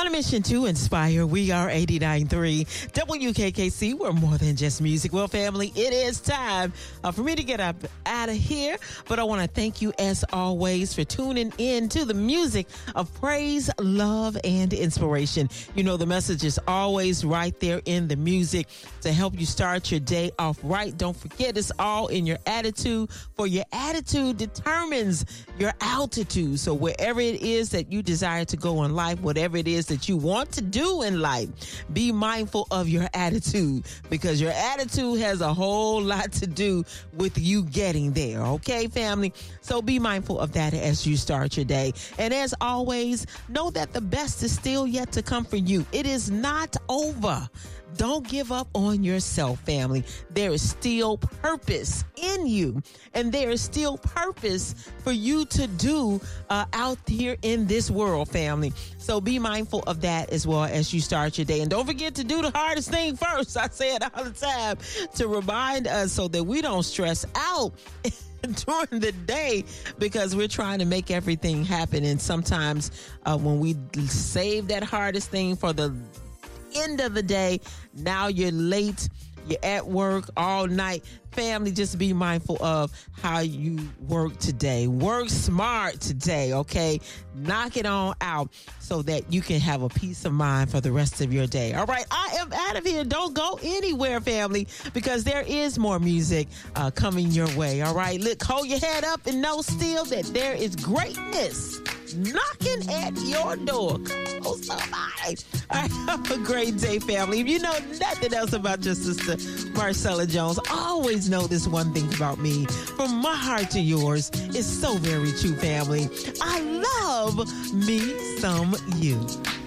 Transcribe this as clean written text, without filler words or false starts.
On a mission to inspire, we are 89.3 WKKC. We're more than just music. Well, family, it is time for me to get up out of here. But I want to thank you, as always, for tuning in to the music of praise, love, and inspiration. You know, the message is always right there in the music to help you start your day off right. Don't forget, it's all in your attitude, for your attitude determines your altitude. So wherever it is that you desire to go in life, whatever it is that you want to do in life, be mindful of your attitude, because your attitude has a whole lot to do with you getting there. Okay, family? So be mindful of that as you start your day. And as always, know that the best is still yet to come for you. It is not over. Don't give up on yourself, family. There is still purpose in you, and there is still purpose for you to do out here in this world, family. So be mindful of that as well as you start your day. And don't forget to do the hardest thing first. I say it all the time to remind us so that we don't stress out during the day, because we're trying to make everything happen. And sometimes when we save that hardest thing for the end of the day, now you're late, you're at work all night. Family, just be mindful of how you work today. Work smart today, okay? Knock it on out so that you can have a peace of mind for the rest of your day. All right, I am out of here. Don't go anywhere, family, because there is more music coming your way. All right, look, hold your head up and know still that there is greatness knocking at your door. Come on, somebody. All right, have a great day, family. If you know nothing else about your sister, Marcella Jones, always know this one thing about me. From my heart to yours, it's so very true, family. I love me some you.